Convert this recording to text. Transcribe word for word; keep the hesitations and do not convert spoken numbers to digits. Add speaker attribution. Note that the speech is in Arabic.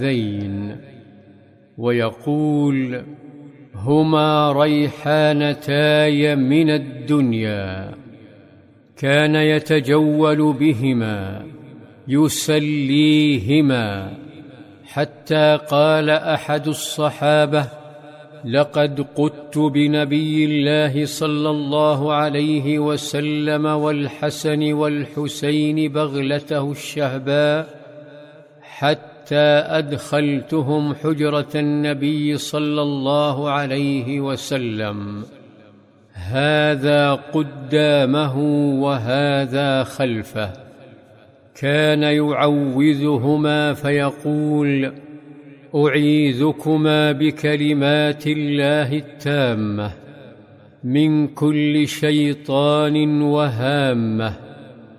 Speaker 1: ذين، ويقول: هما ريحانتاي من الدنيا، كان يتجول بهما يسليهما، حتى قال أحد الصحابة: لقد قدت بنبي الله صلى الله عليه وسلم والحسن والحسين بغلته الشهباء، حتى أدخلتهم حجرة النبي صلى الله عليه وسلم، هذا قدامه وهذا خلفه. كان يعوذهما فيقول: أعيذكما بكلمات الله التامة من كل شيطان وهامة.